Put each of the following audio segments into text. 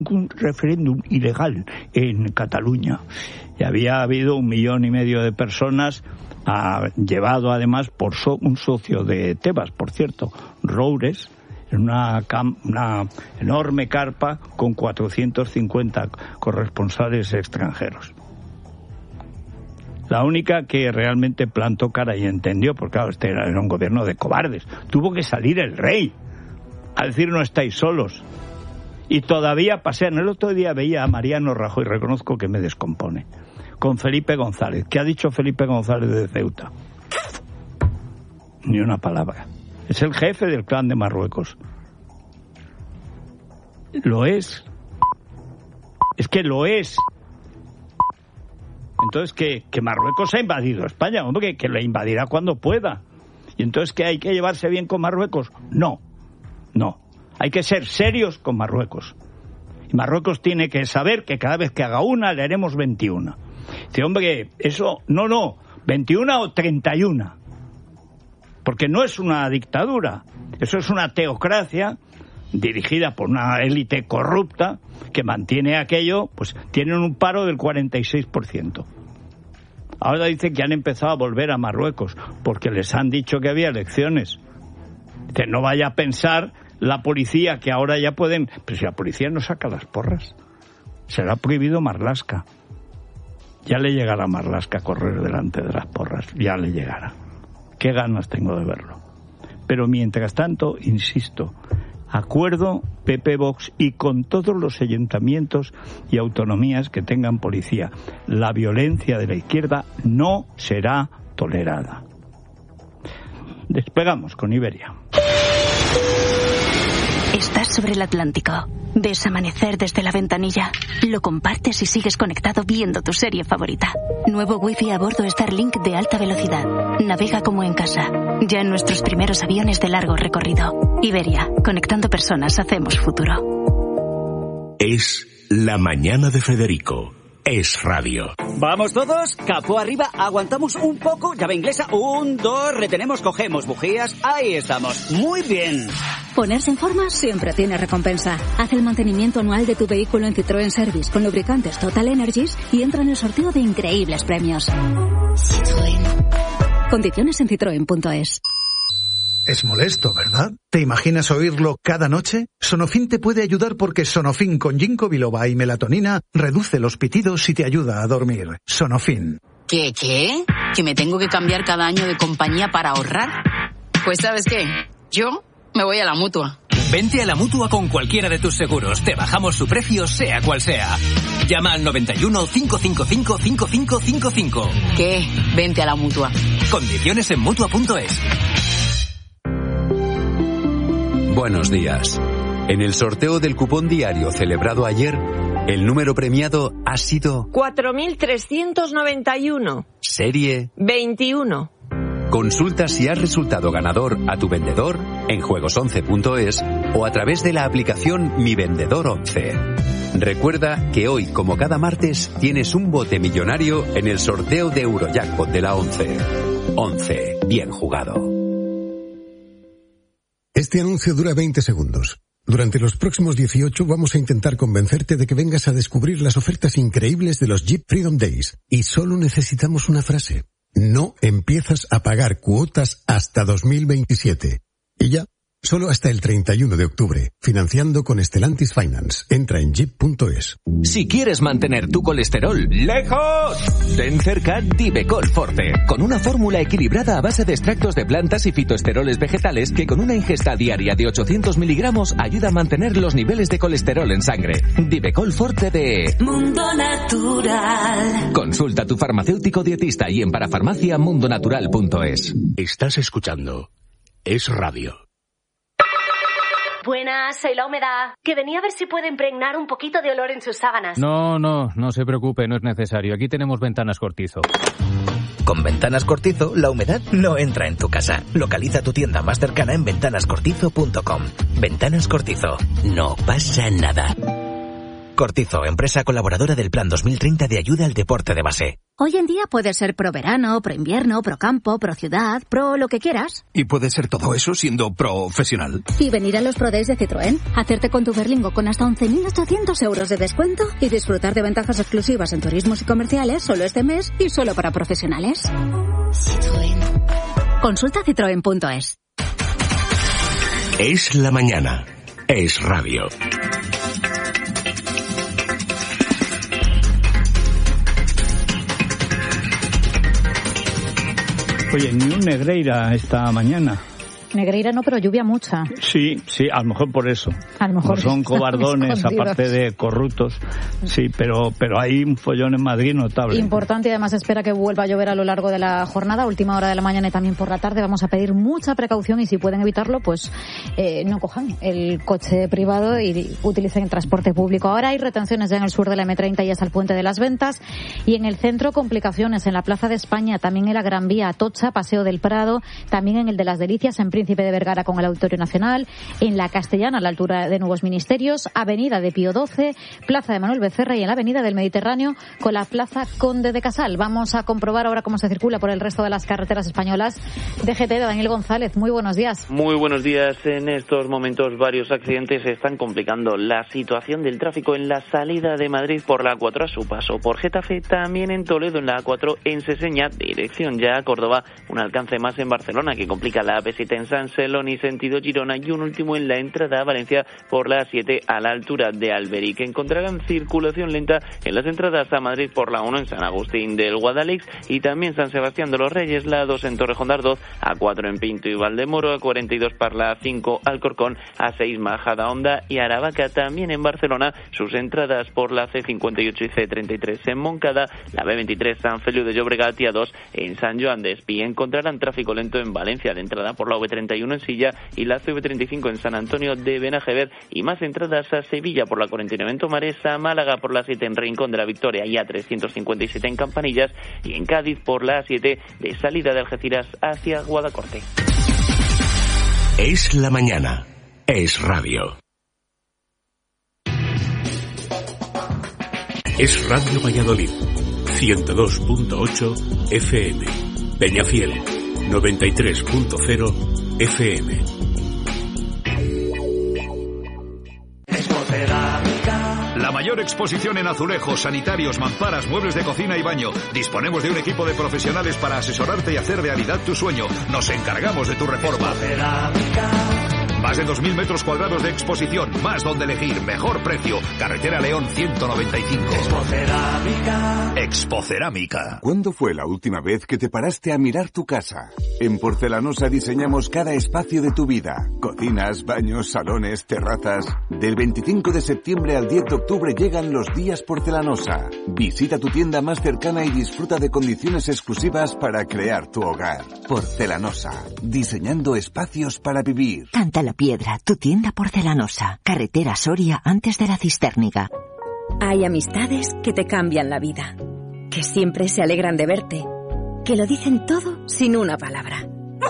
un referéndum ilegal en Cataluña. Y había habido 1,5 millones de personas, llevado además por un socio de Tebas, por cierto, Roures, en una enorme carpa con 450 corresponsales extranjeros. La única que realmente plantó cara y entendió, porque claro, este era un gobierno de cobardes. Tuvo que salir el rey a decir: no estáis solos. Y todavía pasean. El otro día veía a Mariano Rajoy, reconozco que me descompone, con Felipe González. ¿Qué ha dicho Felipe González de Ceuta? Ni una palabra. Es el jefe del clan de Marruecos. Lo es. Es que lo es. Entonces, que Marruecos ha invadido España, hombre, que la invadirá cuando pueda. Y entonces, ¿que hay que llevarse bien con Marruecos? No. Hay que ser serios con Marruecos. Y Marruecos tiene que saber que cada vez que haga una, le haremos 21. Dice, hombre, eso, no, 21 o 31. Porque no es una dictadura, eso es una teocracia dirigida por una élite corrupta que mantiene aquello, pues tienen un paro del 46%. Ahora dicen que han empezado a volver a Marruecos porque les han dicho que había elecciones. Que no vaya a pensar la policía que ahora ya pueden... Pero si la policía no saca las porras, será prohibido Marlaska. Ya le llegará a Marlaska a correr delante de las porras, ya le llegará. Qué ganas tengo de verlo. Pero mientras tanto, insisto, acuerdo PP Vox y con todos los ayuntamientos y autonomías que tengan policía. La violencia de la izquierda no será tolerada. Despegamos con Iberia. Estás sobre el Atlántico. Ves amanecer desde la ventanilla. Lo compartes y sigues conectado viendo tu serie favorita. Nuevo wifi a bordo Starlink de alta velocidad. Navega como en casa. Ya en nuestros primeros aviones de largo recorrido. Iberia, conectando personas, hacemos futuro. Es la mañana de Federico. Es radio. Vamos todos, capó arriba, aguantamos un poco, llave inglesa, 1, 2, retenemos, cogemos bujías, ahí estamos, muy bien. Ponerse en forma siempre tiene recompensa. Haz el mantenimiento anual de tu vehículo en Citroën Service con lubricantes Total Energies y entra en el sorteo de increíbles premios. Citroën. Condiciones en citroen.es. Es molesto, ¿verdad? ¿Te imaginas oírlo cada noche? Sonofin te puede ayudar porque Sonofin con ginkgo biloba y melatonina reduce los pitidos y te ayuda a dormir. Sonofin. ¿Qué? ¿Que me tengo que cambiar cada año de compañía para ahorrar? Pues ¿sabes qué? Yo me voy a la Mutua. Vente a la Mutua con cualquiera de tus seguros. Te bajamos su precio, sea cual sea. Llama al 91 555 5555. ¿Qué? Vente a la Mutua. Condiciones en Mutua.es. Buenos días. En el sorteo del cupón diario celebrado ayer, el número premiado ha sido 4.391. Serie 21. Consulta si has resultado ganador a tu vendedor en juegos11.es o a través de la aplicación Mi Vendedor 11. Recuerda que hoy, como cada martes, tienes un bote millonario en el sorteo de Eurojackpot de la 11. 11. Bien jugado. Este anuncio dura 20 segundos. Durante los próximos 18 vamos a intentar convencerte de que vengas a descubrir las ofertas increíbles de los Jeep Freedom Days. Y solo necesitamos una frase. No empiezas a pagar cuotas hasta 2027. Y ya, solo hasta el 31 de octubre. Financiando con Stellantis Finance. Entra en jeep.es. Si quieres mantener tu colesterol lejos, ten cerca Divecol Forte, con una fórmula equilibrada a base de extractos de plantas y fitoesteroles vegetales que con una ingesta diaria de 800 miligramos ayuda a mantener los niveles de colesterol en sangre. Divecol Forte de Mundo Natural. Consulta a tu farmacéutico dietista y en parafarmaciamundonatural.es. Estás escuchando Es Radio. Buenas, soy la humedad. Que venía a ver si puede impregnar un poquito de olor en sus sábanas. No se preocupe, no es necesario. Aquí tenemos Ventanas Cortizo. Con Ventanas Cortizo, la humedad no entra en tu casa. Localiza tu tienda más cercana en ventanascortizo.com. Ventanas Cortizo. No pasa nada. Cortizo, empresa colaboradora del Plan 2030 de ayuda al deporte de base. Hoy en día puede ser pro verano, pro invierno, pro campo, pro ciudad, pro lo que quieras. Y puede ser todo eso siendo profesional. Y venir a los Pro Days de Citroën, hacerte con tu Berlingo con hasta 11.800 euros de descuento y disfrutar de ventajas exclusivas en turismos y comerciales solo este mes y solo para profesionales. Citroën. Consulta citroen.es. Es la mañana. Es radio. Oye, ni un Negreira esta mañana. Negreira no, pero lluvia mucha. Sí, a lo mejor por eso. A lo mejor no son cobardones, aparte de corruptos. Sí, pero hay un follón en Madrid notable. Importante, y además espera que vuelva a llover a lo largo de la jornada, última hora de la mañana y también por la tarde. Vamos a pedir mucha precaución y si pueden evitarlo, pues no cojan el coche privado y utilicen el transporte público. Ahora hay retenciones ya en el sur de la M30 y hasta el Puente de las Ventas, y en el centro complicaciones en la Plaza de España, también en la Gran Vía Atocha, Paseo del Prado, también en el de las Delicias, en Príncipe de Vergara con el Auditorio Nacional, en la Castellana a la altura de Nuevos Ministerios, Avenida de Pío XII, Plaza de Manuel Becerra y en la Avenida del Mediterráneo con la Plaza Conde de Casal. Vamos a comprobar ahora cómo se circula por el resto de las carreteras españolas. DGT de Daniel González, muy buenos días. Muy buenos días. En estos momentos varios accidentes están complicando la situación del tráfico en la salida de Madrid por la A4 a su paso por Getafe, también en Toledo en la A4 en Seseña, dirección ya a Córdoba, un alcance más en Barcelona que complica la AP7 en San Celoni sentido Girona, y un último en la entrada a Valencia por la A7 a la altura de Alberic. Encontrarán circulación lenta en las entradas a Madrid por la 1 en San Agustín del Guadalix y también San Sebastián de los Reyes, la 2 en Torrejón de Ardoz, A4 en Pinto y Valdemoro, A42 para la 5 Alcorcón, A6 Majada Honda y Aravaca, también en Barcelona, sus entradas por la C58 y C33 en Moncada, la B23 San Feliu de Llobregat y A2 en San Joan de Espí. Encontrarán tráfico lento en Valencia de entrada por la V31 en Silla y la CV35 en San Antonio de Benajever, y más entradas a Sevilla por la 49 en Tomares, a Málaga por la 7 en Rincón de la Victoria y A357 en Campanillas, y en Cádiz por la A7 de salida de Algeciras hacia Guadacorte. Es la mañana. Es radio. Es Radio Valladolid. 102.8 FM. Peñafiel. 93.0 FM. La mayor exposición en azulejos, sanitarios, mamparas, muebles de cocina y baño. Disponemos de un equipo de profesionales para asesorarte y hacer realidad tu sueño. Nos encargamos de tu reforma. Más de 2.000 metros cuadrados de exposición, más donde elegir, mejor precio. Carretera León 195. Expocerámica. ¿Cuándo fue la última vez que te paraste a mirar tu casa? En Porcelanosa diseñamos cada espacio de tu vida. Cocinas, baños, salones, terrazas. Del 25 de septiembre al 10 de octubre llegan los días Porcelanosa. Visita tu tienda más cercana y disfruta de condiciones exclusivas para crear tu hogar. Porcelanosa. Diseñando espacios para vivir. Canta la Piedra, tu tienda porcelanosa. Carretera Soria antes de la Cistérniga. Hay amistades que te cambian la vida, que siempre se alegran de verte, que lo dicen todo sin una palabra.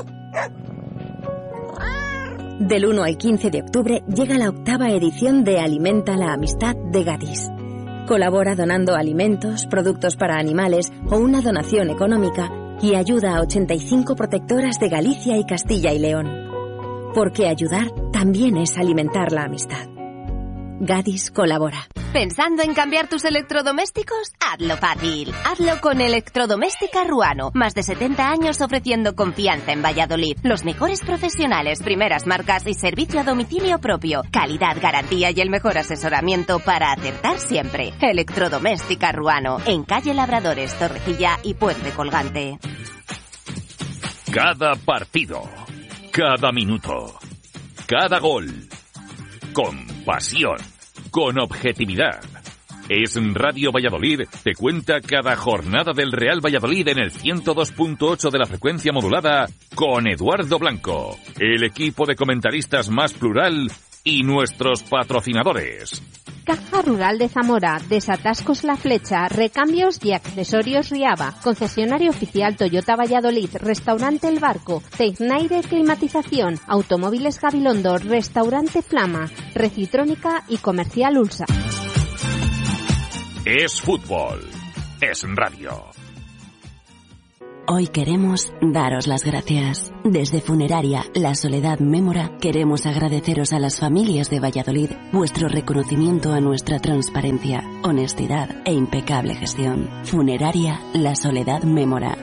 Del 1 al 15 de octubre llega la 8ª edición de Alimenta la Amistad de Gadis. Colabora donando alimentos, productos para animales o una donación económica y ayuda a 85 protectoras de Galicia y Castilla y León. Porque ayudar también es alimentar la amistad. Gadis colabora. ¿Pensando en cambiar tus electrodomésticos? Hazlo fácil. Hazlo con Electrodoméstica Ruano. Más de 70 años ofreciendo confianza en Valladolid. Los mejores profesionales, primeras marcas y servicio a domicilio propio. Calidad, garantía y el mejor asesoramiento para acertar siempre. Electrodoméstica Ruano. En calle Labradores, Torrecilla y Puente Colgante. Cada partido. Cada minuto, cada gol, con pasión, con objetividad. Es Radio Valladolid, te cuenta cada jornada del Real Valladolid en el 102.8 de la frecuencia modulada con Eduardo Blanco, el equipo de comentaristas más plural y nuestros patrocinadores. Caja Rural de Zamora, Desatascos La Flecha, Recambios y Accesorios Riaba, concesionario oficial Toyota Valladolid, Restaurante El Barco, Tecnaire Climatización, Automóviles Gabilondo, Restaurante Flama, Recitrónica y Comercial Ulsa. Es fútbol, es radio, Hoy queremos daros las gracias. Desde Funeraria La Soledad Mémora queremos agradeceros a las familias de Valladolid vuestro reconocimiento a nuestra transparencia, honestidad e impecable gestión. Funeraria La Soledad Mémora.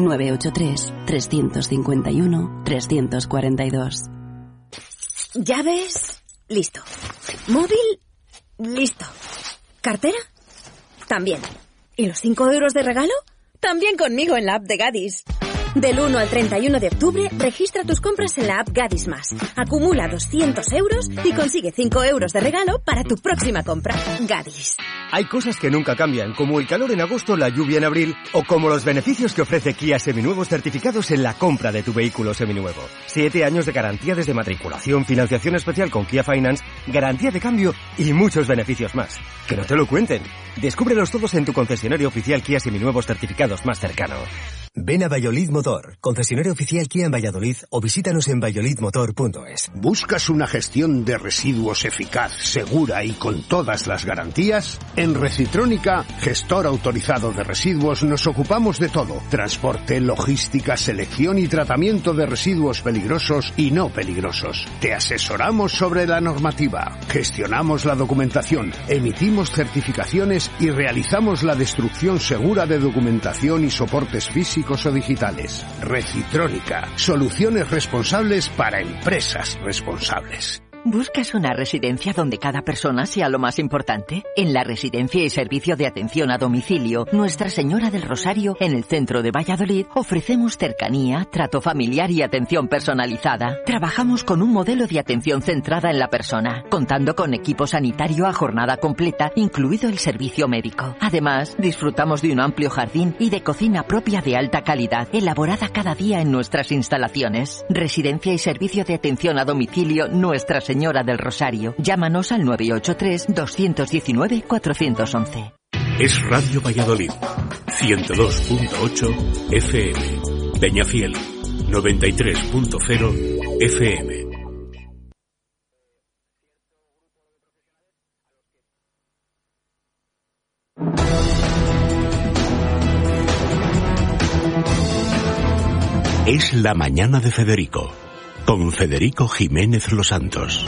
983-351-342. ¿Llaves? Listo. ¿Móvil? Listo. ¿Cartera? También. ¿Y los 5 euros de regalo? También conmigo en la app de Gadis. Del 1 al 31 de octubre, registra tus compras en la app Gadis Más. Acumula 200 euros y consigue 5 euros de regalo para tu próxima compra. Gadis. Hay cosas que nunca cambian, como el calor en agosto, la lluvia en abril, o como los beneficios que ofrece Kia Seminuevos certificados en la compra de tu vehículo seminuevo. 7 años de garantía desde matriculación, financiación especial con Kia Finance, garantía de cambio y muchos beneficios más. Que no te lo cuenten. Descúbrelos todos en tu concesionario oficial Kia Seminuevos certificados más cercano. Ven a Valladolid Motor, concesionario oficial Kia en Valladolid, o visítanos en valladolidmotor.es. ¿Buscas una gestión de residuos eficaz, segura y con todas las garantías? En Recitrónica, gestor autorizado de residuos, nos ocupamos de todo. Transporte, logística, selección y tratamiento de residuos peligrosos y no peligrosos. Te asesoramos sobre la normativa, gestionamos la documentación, emitimos certificaciones y realizamos la destrucción segura de documentación y soportes físicos o digitales. Recitrónica, soluciones responsables para empresas responsables. ¿Buscas una residencia donde cada persona sea lo más importante? En la Residencia y Servicio de Atención a Domicilio Nuestra Señora del Rosario, en el centro de Valladolid, ofrecemos cercanía, trato familiar y atención personalizada. Trabajamos con un modelo de atención centrada en la persona, contando con equipo sanitario a jornada completa, incluido el servicio médico. Además, disfrutamos de un amplio jardín y de cocina propia de alta calidad, elaborada cada día en nuestras instalaciones. Residencia y Servicio de Atención a Domicilio Nuestra Señora del Rosario. Llámanos al 983-219-411. Es Radio Valladolid, 102.8 FM. Peñafiel, 93.0 FM. Es la mañana de Federico, con Federico Jiménez Los Santos.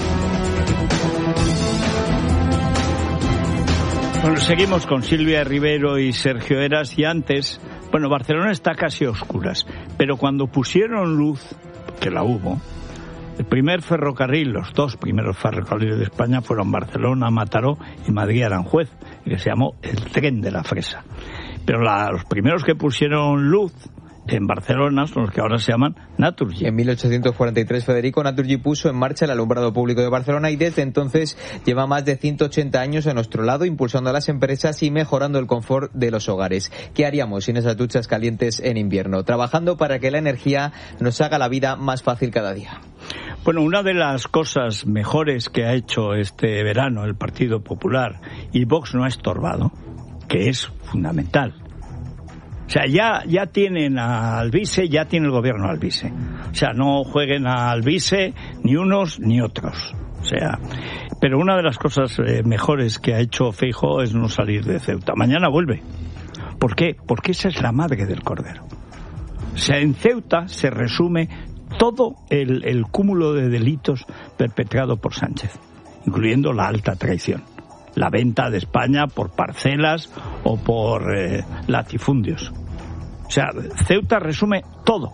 Bueno, seguimos con Silvia Rivero y Sergio Eras, y antes, bueno, Barcelona está casi a oscuras, pero cuando pusieron luz, que la hubo, el primer ferrocarril, los dos primeros ferrocarriles de España fueron Barcelona, Mataró y Madrid-Aranjuez, que se llamó el Tren de la Fresa. Pero los primeros que pusieron luz en Barcelona son los que ahora se llaman Naturgy. En 1843, Federico, Naturgy puso en marcha el alumbrado público de Barcelona y desde entonces lleva más de 180 años a nuestro lado, impulsando a las empresas y mejorando el confort de los hogares. ¿Qué haríamos sin esas duchas calientes en invierno? Trabajando para que la energía nos haga la vida más fácil cada día. Bueno, una de las cosas mejores que ha hecho este verano el Partido Popular, y Vox no ha estorbado, que es fundamental. O sea, ya tienen a Alvise, ya tiene el gobierno a Alvise. O sea, no jueguen a Alvise ni unos ni otros. O sea, pero una de las cosas mejores que ha hecho Feijóo es no salir de Ceuta. Mañana vuelve. ¿Por qué? Porque esa es la madre del cordero. O sea, en Ceuta se resume todo el cúmulo de delitos perpetrado por Sánchez, incluyendo la alta traición, la venta de España por parcelas o por latifundios. O sea, Ceuta resume todo.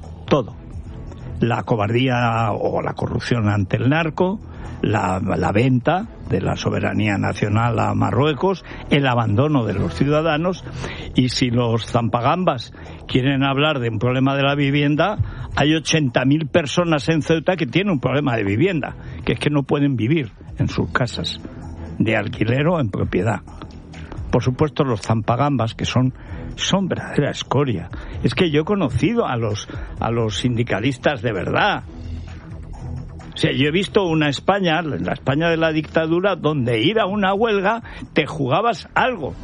La cobardía o la corrupción ante el narco, la venta de la soberanía nacional a Marruecos, el abandono de los ciudadanos. Y si los zampagambas quieren hablar de un problema de la vivienda, hay 80.000 personas en Ceuta que tienen un problema de vivienda, que es que no pueden vivir en sus casas, de alquiler o en propiedad. Por supuesto, los zampagambas, que son verdadera escoria. Es que yo he conocido a los sindicalistas de verdad. O sea, yo he visto una España, la España de la dictadura, donde ir a una huelga te jugabas algo.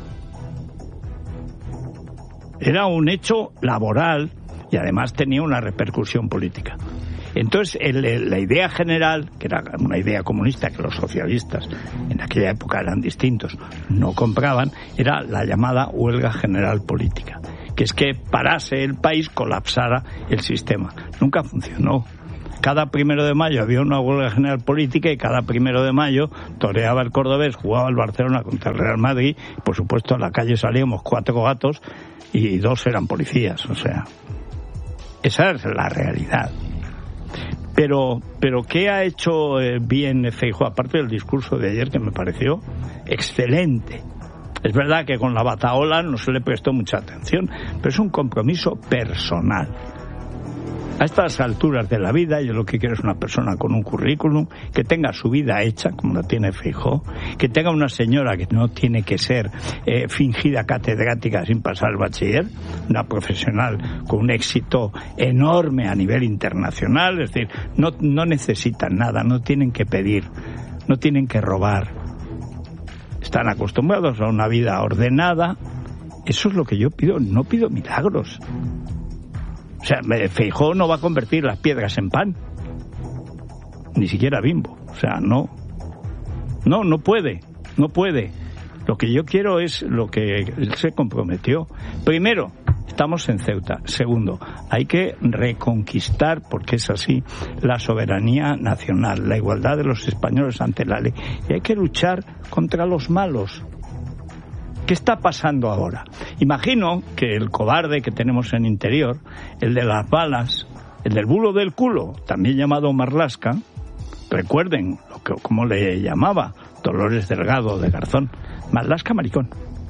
Era un hecho laboral y además tenía una repercusión política. Entonces, la idea general, que era una idea comunista que los socialistas en aquella época eran distintos, no compraban, era la llamada huelga general política, que es que parase el país, colapsara el sistema. Nunca funcionó. Cada 1 de mayo había una huelga general política y cada 1 de mayo toreaba el cordobés, jugaba el Barcelona contra el Real Madrid, y por supuesto a la calle salíamos 4 gatos y 2 eran policías, o sea, esa es la realidad. Pero ¿qué ha hecho bien Feijóo, aparte del discurso de ayer que me pareció excelente? Es verdad que con la batahola no se le prestó mucha atención, pero es un compromiso personal. A estas alturas de la vida, yo lo que quiero es una persona con un currículum, que tenga su vida hecha, como la tiene Feijóo, que tenga una señora que no tiene que ser fingida catedrática sin pasar el bachiller, una profesional con un éxito enorme a nivel internacional, es decir, no necesitan nada, no tienen que pedir, no tienen que robar, están acostumbrados a una vida ordenada. Eso es lo que yo pido, no pido milagros. O sea, Feijóo no va a convertir las piedras en pan. Ni siquiera Bimbo. O sea, no puede. Lo que yo quiero es lo que él se comprometió. Primero, estamos en Ceuta. Segundo, hay que reconquistar, porque es así, la soberanía nacional, la igualdad de los españoles ante la ley. Y hay que luchar contra los malos. ¿Qué está pasando ahora? Imagino que el cobarde que tenemos en Interior, el de las balas, el del bulo del culo, también llamado Marlaska, recuerden cómo le llamaba Dolores Delgado de Garzón, Marlaska maricón.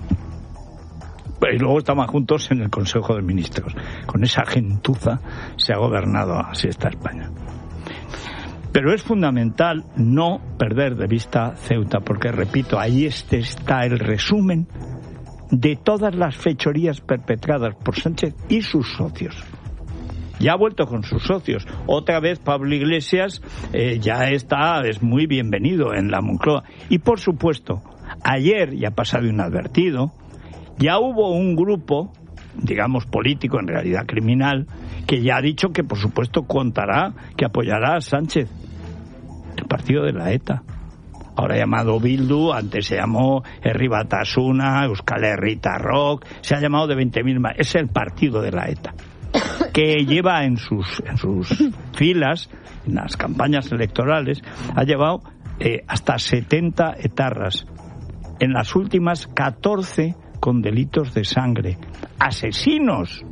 Y luego estaban juntos en el Consejo de Ministros. Con esa gentuza se ha gobernado así esta España. Pero es fundamental no perder de vista Ceuta, porque, repito, ahí está el resumen de todas las fechorías perpetradas por Sánchez y sus socios. Ya ha vuelto con sus socios. Otra vez Pablo Iglesias es muy bienvenido en la Moncloa. Y, por supuesto, ayer, ya ha pasado inadvertido, ya hubo un grupo, digamos político, en realidad criminal, que ya ha dicho que, por supuesto, que apoyará a Sánchez. El partido de la ETA, ahora llamado Bildu, antes se llamó Herri Batasuna, Euskal Herrita Rock, se ha llamado de 20.000 más. Es el partido de la ETA, que lleva en sus filas, en las campañas electorales, ha llevado hasta 70 etarras, en las últimas 14 con delitos de sangre, asesinos.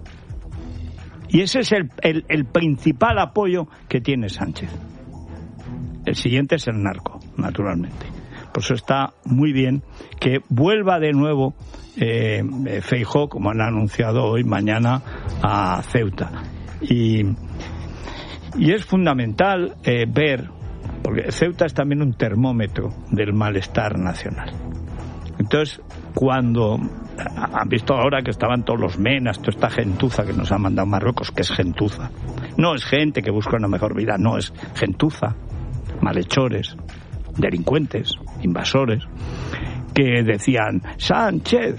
Y ese es el principal apoyo que tiene Sánchez. El siguiente es el narco, naturalmente. Por eso está muy bien que vuelva de nuevo Feijóo, como han anunciado hoy, mañana, a Ceuta. Y es fundamental ver, porque Ceuta es también un termómetro del malestar nacional. Entonces, cuando han visto ahora que estaban todos los menas, toda esta gentuza que nos ha mandado Marruecos, que es gentuza. No es gente que busca una mejor vida, no, es gentuza. Malhechores, delincuentes, invasores, que decían Sánchez,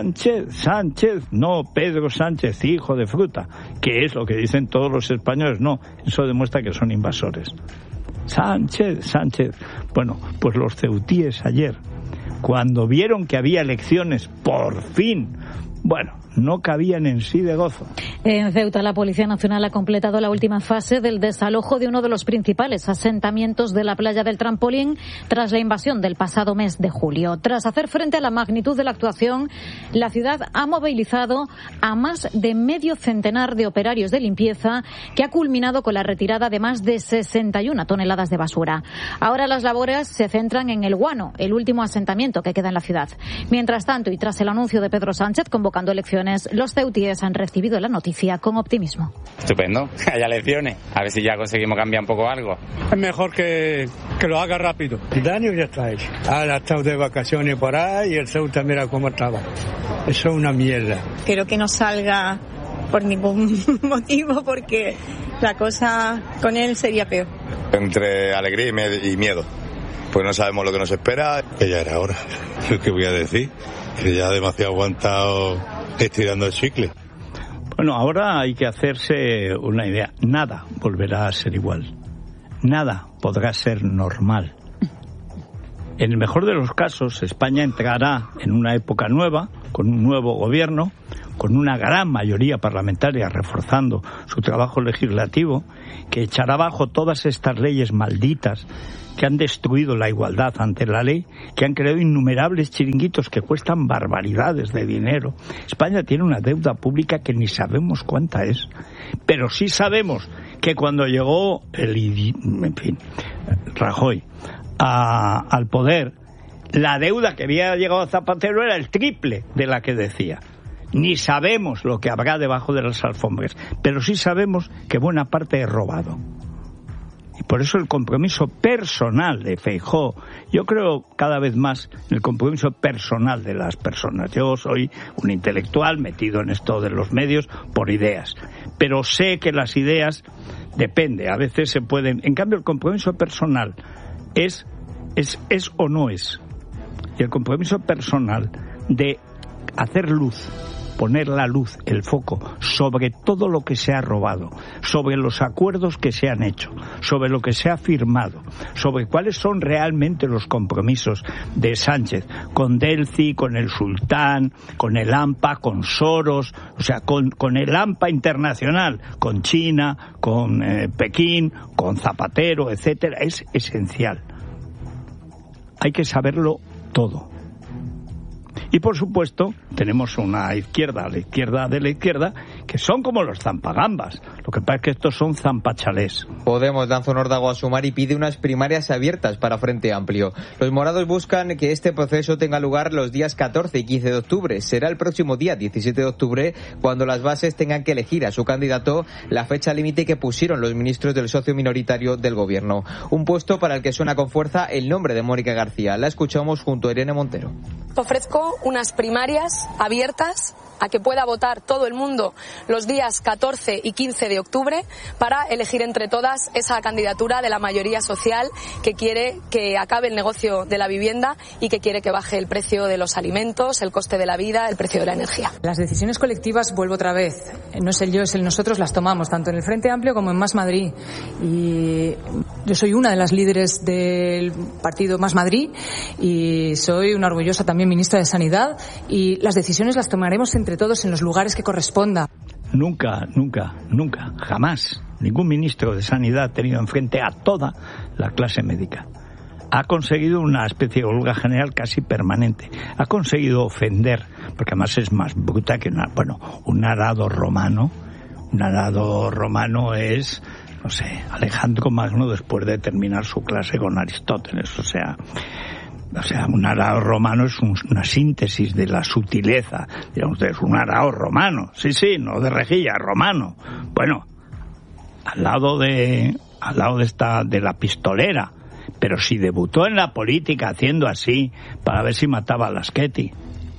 no Pedro Sánchez, hijo de fruta, que es lo que dicen todos los españoles. No, eso demuestra que son invasores. Sánchez. Bueno, pues los ceutíes ayer, cuando vieron que había elecciones, por fin, bueno, no cabían en sí de gozo. En Ceuta, la Policía Nacional ha completado la última fase del desalojo de uno de los principales asentamientos de la playa del Trampolín tras la invasión del pasado mes de julio. Tras hacer frente a la magnitud de la actuación, la ciudad ha movilizado a más de medio centenar de operarios de limpieza, que ha culminado con la retirada de más de 61 toneladas de basura. Ahora las labores se centran en El Guano, el último asentamiento que queda en la ciudad. Mientras tanto, y tras el anuncio de Pedro Sánchez convocando elecciones, los ceutíes han recibido la noticia con optimismo. Estupendo, haya elecciones, a ver si ya conseguimos cambiar un poco algo. Es mejor que lo haga rápido. El daño ya está hecho. Ahora estado de vacaciones por ahí y el Ceuta mira cómo estaba. Eso es una mierda. Quiero que no salga por ningún motivo, porque la cosa con él sería peor. Entre alegría y miedo, pues no sabemos lo que nos espera. Que ya era hora. ¿Qué voy a decir? Que ya demasiado aguantado estirando el chicle. Bueno, ahora hay que hacerse una idea. Nada volverá a ser igual. Nada podrá ser normal. En el mejor de los casos, España entrará en una época nueva, con un nuevo gobierno, con una gran mayoría parlamentaria reforzando su trabajo legislativo, que echará abajo todas estas leyes malditas que han destruido la igualdad ante la ley, que han creado innumerables chiringuitos que cuestan barbaridades de dinero. España tiene una deuda pública que ni sabemos cuánta es, pero sí sabemos que cuando llegó Rajoy al poder, la deuda que había llegado a Zapatero era el triple de la que decía. Ni sabemos lo que habrá debajo de las alfombras, pero sí sabemos que buena parte es robado. Y por eso el compromiso personal de Feijóo, yo creo cada vez más en el compromiso personal de las personas. Yo soy un intelectual metido en esto de los medios por ideas, pero sé que las ideas depende, a veces se pueden. En cambio, el compromiso personal es o no es. Y el compromiso personal de hacer luz, poner la luz, el foco, sobre todo lo que se ha robado, sobre los acuerdos que se han hecho, sobre lo que se ha firmado, sobre cuáles son realmente los compromisos de Sánchez con Delci, con el Sultán, con el AMPA, con Soros, o sea, con el AMPA internacional, con China, con Pekín, con Zapatero, etcétera, es esencial. Hay que saberlo todo. Y por supuesto tenemos una izquierda, la izquierda de la izquierda, que son como los zampagambas. Lo que pasa es que estos son zampachalés. Podemos lanza un órdago a sumar y pide unas primarias abiertas para Frente Amplio. Los morados buscan que este proceso tenga lugar los días 14 y 15 de octubre. Será el próximo día 17 de octubre cuando las bases tengan que elegir a su candidato, la fecha límite que pusieron los ministros del socio minoritario del gobierno. Un puesto para el que suena con fuerza el nombre de Mónica García. La escuchamos junto a Irene Montero. Ofrezco unas primarias abiertas a que pueda votar todo el mundo los días 14 y 15 de octubre para elegir entre todas esa candidatura de la mayoría social que quiere que acabe el negocio de la vivienda y que quiere que baje el precio de los alimentos, el coste de la vida, el precio de la energía. Las decisiones colectivas, vuelvo otra vez, no es el yo, es el nosotros, las tomamos tanto en el Frente Amplio como en Más Madrid. Y yo soy una de las líderes del partido Más Madrid y soy una orgullosa también ministra de Sanidad, y las decisiones las tomaremos entre todos en los lugares que corresponda. Nunca, jamás ningún ministro de Sanidad ha tenido enfrente a toda la clase médica. Ha conseguido una especie de huelga general casi permanente. Ha conseguido ofender, porque además es más bruta que un arado romano. Un arado romano es, no sé, Alejandro Magno después de terminar su clase con Aristóteles. O sea, un arao romano es una síntesis de la sutileza. Dirán ustedes, un arao romano. Sí, no de rejilla, romano. Bueno, al lado de la pistolera. Pero si debutó en la política haciendo así para ver si mataba a Laschetti.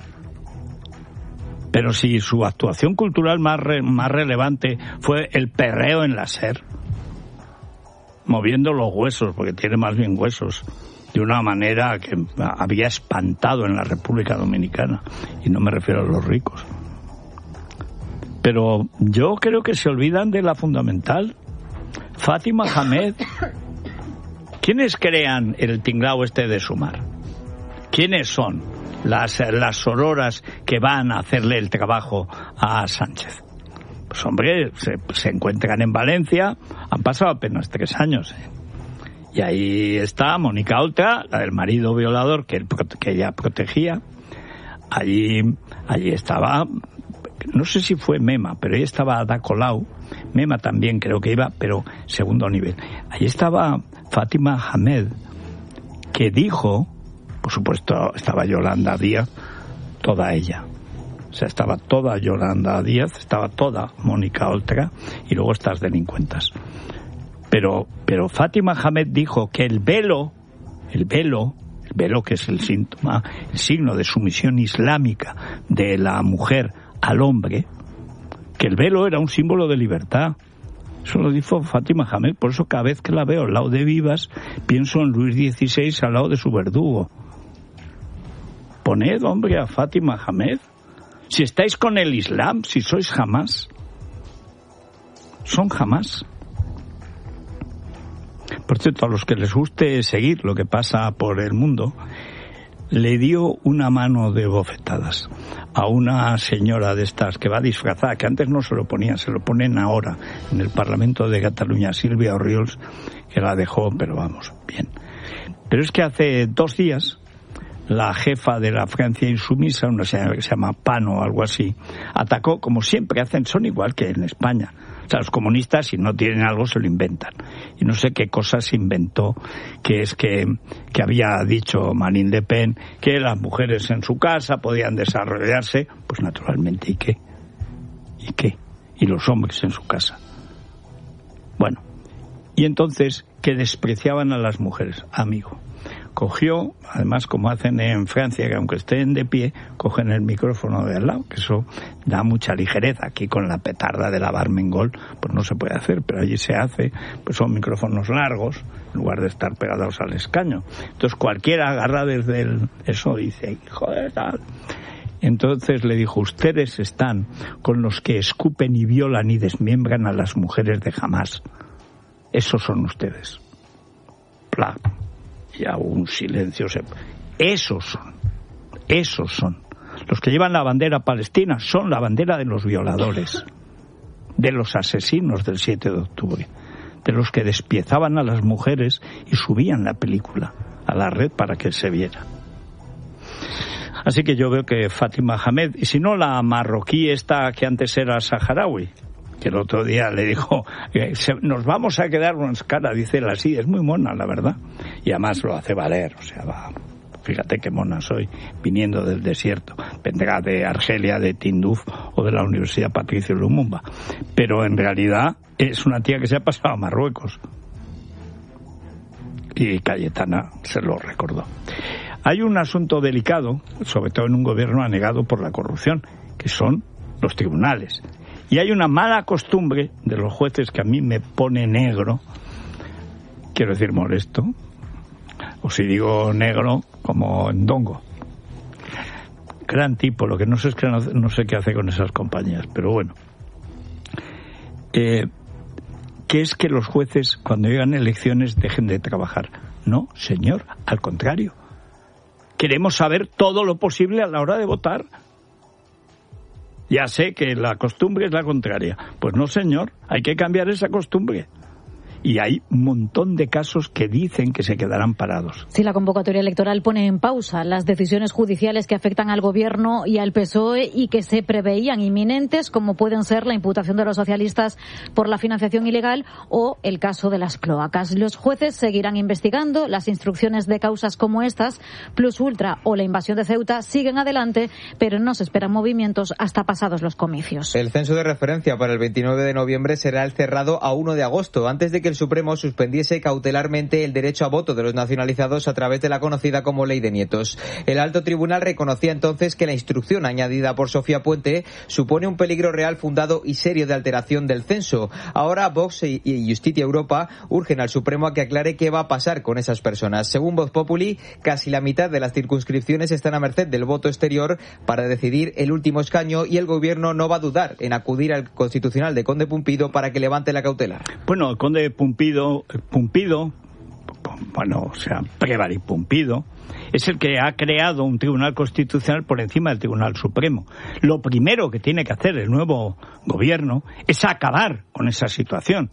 Pero si su actuación cultural más relevante fue el perreo en la SER, moviendo los huesos, porque tiene más bien huesos, de una manera que había espantado en la República Dominicana, y no me refiero a los ricos. Pero yo creo que se olvidan de la fundamental. Fátima Hamed. ¿Quiénes crean el tinglao este de Sumar? ¿Quiénes son las sororas que van a hacerle el trabajo a Sánchez? Pues hombre, se encuentran en Valencia, han pasado apenas 3 años, Y ahí está Mónica Oltra, la del marido violador que ella protegía. Allí estaba, no sé si fue Mema, pero ahí estaba Ada Colau. Mema también creo que iba, pero segundo nivel. Allí estaba Fátima Hamed, que dijo, por supuesto estaba Yolanda Díaz, toda ella. O sea, estaba toda Yolanda Díaz, estaba toda Mónica Oltra y luego estas delincuentas. Pero Fátima Hamed dijo que el velo que es el signo de sumisión islámica de la mujer al hombre, que el velo era un símbolo de libertad. Eso lo dijo Fátima Hamed. Por eso cada vez que la veo al lado de Vivas pienso en Luis XVI al lado de su verdugo. Poned, hombre, a Fátima Hamed. Si estáis con el Islam, si sois Hamás, son Hamás. Por cierto, a los que les guste seguir lo que pasa por el mundo, le dio una mano de bofetadas a una señora de estas que va disfrazada, que antes no se lo ponían, se lo ponen ahora en el Parlamento de Cataluña, Sílvia Orriols, que la dejó, pero vamos, bien. Pero es que hace 2 días la jefa de la Francia insumisa, una señora que se llama Pano o algo así, atacó, como siempre hacen, son igual que en España. O sea, los comunistas, si no tienen algo, se lo inventan. Y no sé qué cosa se inventó, que es que había dicho Marine Le Pen que las mujeres en su casa podían desarrollarse, pues naturalmente, ¿y qué? ¿Y qué? Y los hombres en su casa. Bueno, y entonces, que despreciaban a las mujeres, amigo. Cogió, además como hacen en Francia, que aunque estén de pie, cogen el micrófono de al lado, que eso da mucha ligereza. Aquí con la petarda de la Barmengol, pues no se puede hacer, pero allí se hace, pues son micrófonos largos, en lugar de estar pegados al escaño. Entonces cualquiera agarra desde eso dice, hijo de tal. Entonces le dijo, ustedes están con los que escupen y violan y desmiembran a las mujeres de Hamás. Esos son ustedes. Pla. Ya un silencio. Esos son. Los que llevan la bandera palestina son la bandera de los violadores, de los asesinos del 7 de octubre, de los que despiezaban a las mujeres y subían la película a la red para que se viera. Así que yo veo que Fátima Hamed, y si no la marroquí esta que antes era saharaui, que el otro día le dijo, nos vamos a quedar unas caras, dice él así, es muy mona, la verdad, y además lo hace valer, o sea, va, fíjate qué mona soy, viniendo del desierto, vendrá de Argelia, de Tinduf o de la Universidad Patricio Lumumba, pero en realidad es una tía que se ha pasado a Marruecos, y Cayetana se lo recordó. Hay un asunto delicado, sobre todo en un gobierno anegado por la corrupción, que son los tribunales. Y hay una mala costumbre de los jueces que a mí me pone negro, quiero decir molesto, o si digo negro, como Ndongo. Gran tipo, lo que no sé es que no sé qué hace con esas compañías, pero bueno. Que es que los jueces, cuando llegan elecciones, dejen de trabajar. No, señor, al contrario. Queremos saber todo lo posible a la hora de votar. Ya sé que la costumbre es la contraria. Pues no, señor, hay que cambiar esa costumbre. Y hay un montón de casos que dicen que se quedarán parados. Sí, la convocatoria electoral pone en pausa las decisiones judiciales que afectan al Gobierno y al PSOE y que se preveían inminentes, como pueden ser la imputación de los socialistas por la financiación ilegal o el caso de las cloacas. Los jueces seguirán investigando. Las instrucciones de causas como estas, Plus Ultra o la invasión de Ceuta, siguen adelante, pero no se esperan movimientos hasta pasados los comicios. El censo de referencia para el 29 de noviembre será el cerrado a 1 de agosto, antes de que el Supremo suspendiese cautelarmente el derecho a voto de los nacionalizados a través de la conocida como Ley de Nietos. El alto tribunal reconocía entonces que la instrucción añadida por Sofía Puente supone un peligro real, fundado y serio de alteración del censo. Ahora Vox y Justicia Europa urgen al Supremo a que aclare qué va a pasar con esas personas. Según Voz Populi, casi la mitad de las circunscripciones están a merced del voto exterior para decidir el último escaño, y el Gobierno no va a dudar en acudir al Constitucional de Conde Pumpido para que levante la cautela. Bueno, el Conde Pumpido, bueno, o sea, Prévary Pumpido, es el que ha creado un tribunal constitucional por encima del Tribunal Supremo. Lo primero que tiene que hacer el nuevo gobierno es acabar con esa situación.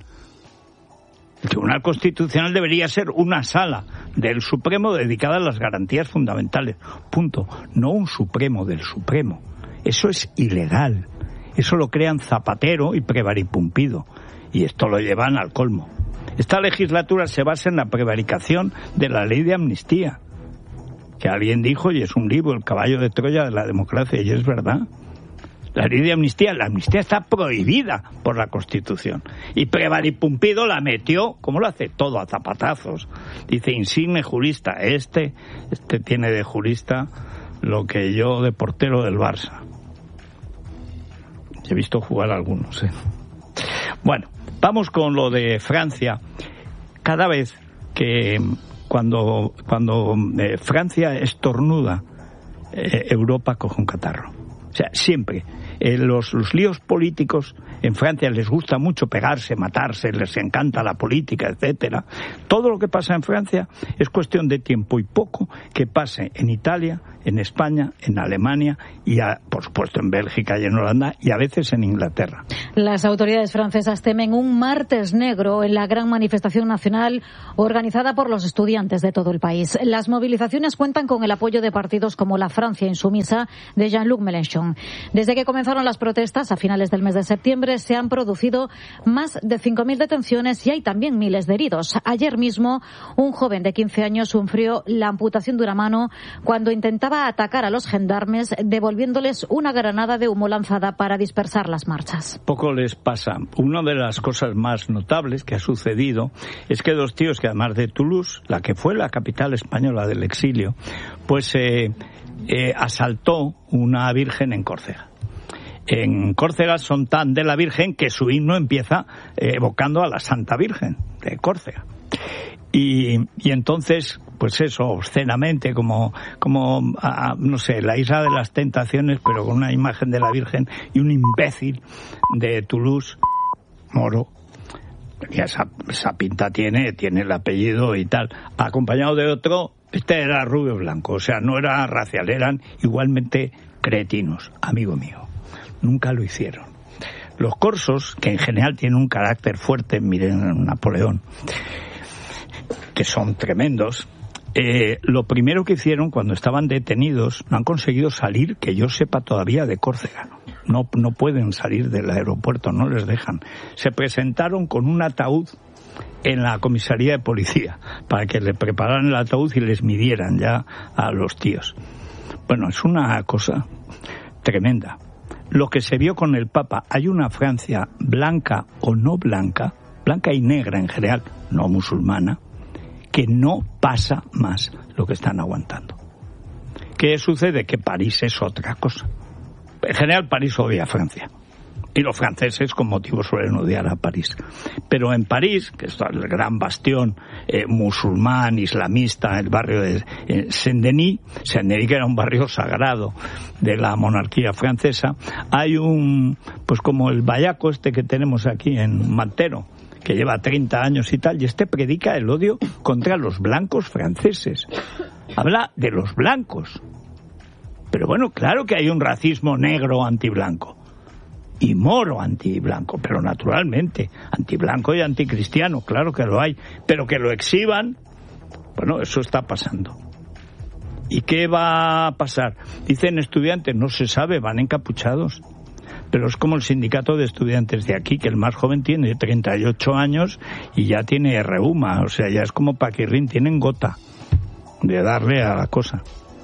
El Tribunal Constitucional debería ser una sala del Supremo dedicada a las garantías fundamentales. Punto. No un Supremo del Supremo. Eso es ilegal. Eso lo crean Zapatero y Prévary Pumpido. Y esto lo llevan al colmo. Esta legislatura se basa en la prevaricación de la ley de amnistía, que alguien dijo, y es un libro, el caballo de Troya de la democracia, y es verdad. La ley de amnistía, la amnistía está prohibida por la Constitución. Y Prévary Pumpido la metió, como lo hace todo, a zapatazos. Dice, insigne jurista, este tiene de jurista lo que yo de portero del Barça. He visto jugar a algunos, ¿eh? Bueno, vamos con lo de Francia. Cada vez que cuando Francia estornuda, Europa coge un catarro. O sea, siempre. Los líos políticos en Francia les gusta mucho pegarse, matarse, les encanta la política, etcétera. Todo lo que pasa en Francia es cuestión de tiempo y poco que pase en Italia, en España, en Alemania y, por supuesto, en Bélgica y en Holanda y a veces en Inglaterra. Las autoridades francesas temen un martes negro en la gran manifestación nacional organizada por los estudiantes de todo el país. Las movilizaciones cuentan con el apoyo de partidos como la Francia insumisa de Jean-Luc Mélenchon. Desde que comenzaron las protestas a finales del mes de septiembre se han producido más de 5.000 detenciones y hay también miles de heridos. Ayer mismo un joven de 15 años sufrió la amputación de una mano cuando intentaba atacar a los gendarmes devolviéndoles una granada de humo lanzada para dispersar las marchas. Poco les pasa. Una de las cosas más notables que ha sucedido es que dos tíos que además de Toulouse, la que fue la capital española del exilio, pues asaltó una virgen en Córcega. En Córcega son tan de la Virgen que su himno empieza evocando a la Santa Virgen de Córcega. Y entonces, pues eso, obscenamente, como no sé, la isla de las tentaciones, pero con una imagen de la Virgen y un imbécil de Toulouse, moro, esa pinta tiene el apellido y tal, acompañado de otro, este era rubio blanco, o sea, no era racial, eran igualmente cretinos, amigo mío. Nunca lo hicieron. Los corsos, que en general tienen un carácter fuerte, miren Napoleón, que son tremendos, lo primero que hicieron cuando estaban detenidos, no han conseguido salir, que yo sepa todavía, de Córcega. No pueden salir del aeropuerto, no les dejan. Se presentaron con un ataúd en la comisaría de policía para que le prepararan el ataúd y les midieran ya a los tíos. Bueno, es una cosa tremenda. Lo que se vio con el Papa, hay una Francia blanca o no blanca, blanca y negra en general, no musulmana, que no pasa más lo que están aguantando. ¿Qué sucede? Que París es otra cosa. En general París odia a Francia. Y los franceses con motivo suelen odiar a París. Pero en París, que es el gran bastión musulmán, islamista, el barrio de Saint-Denis, que era un barrio sagrado de la monarquía francesa, hay pues como el vallaco este que tenemos aquí en Mantero, que lleva 30 años y tal, y este predica el odio contra los blancos franceses. Habla de los blancos. Pero bueno, claro que hay un racismo negro antiblanco. Y moro antiblanco, pero naturalmente, antiblanco y anticristiano, claro que lo hay, pero que lo exhiban, bueno, eso está pasando. ¿Y qué va a pasar? Dicen estudiantes, no se sabe, van encapuchados, pero es como el sindicato de estudiantes de aquí, que el más joven tiene 38 años y ya tiene reuma, o sea, ya es como Paquirrín, tienen gota de darle a la cosa.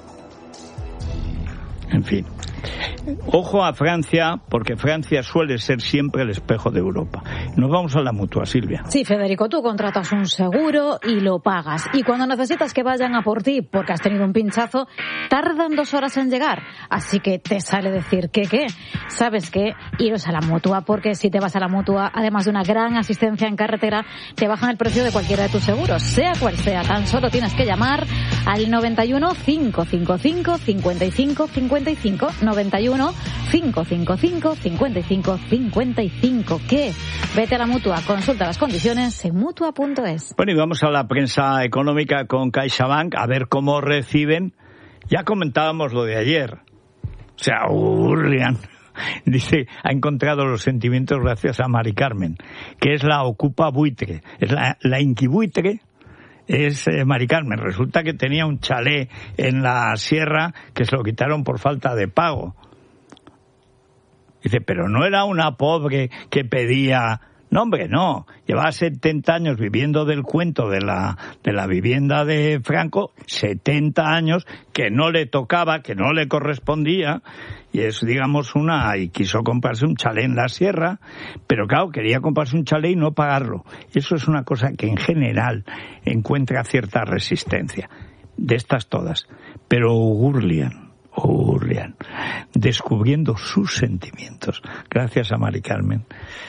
En fin. Ojo a Francia, porque Francia suele ser siempre el espejo de Europa. Nos vamos a la Mutua, Silvia. Sí, Federico, tú contratas un seguro y lo pagas. Y cuando necesitas que vayan a por ti porque has tenido un pinchazo, tardan 2 horas en llegar. Así que te sale decir que ¿qué? ¿Sabes qué? Iros a la Mutua, porque si te vas a la Mutua, además de una gran asistencia en carretera, te bajan el precio de cualquiera de tus seguros, sea cual sea. Tan solo tienes que llamar al 91 555 55 55 91 555 55 55. ¿Qué? Vete a la Mutua, consulta las condiciones en mutua.es. Bueno, y vamos a la prensa económica con CaixaBank a ver cómo reciben. Ya comentábamos lo de ayer. O sea, Urlian dice, ha encontrado los sentimientos gracias a Mari Carmen, que es la ocupa buitre, es la inquibuitre. Es Mari Carmen. Resulta que tenía un chalet en la sierra que se lo quitaron por falta de pago. Dice, pero no era una pobre que pedía... No, hombre, no. Llevaba 70 años viviendo del cuento de la vivienda de Franco, 70 años que no le tocaba, que no le correspondía, y es, digamos, y quiso comprarse un chalet en la sierra, pero claro, quería comprarse un chalet y no pagarlo. Eso es una cosa que en general encuentra cierta resistencia. De estas todas. Pero Urlian, descubriendo sus sentimientos, gracias a Mari Carmen.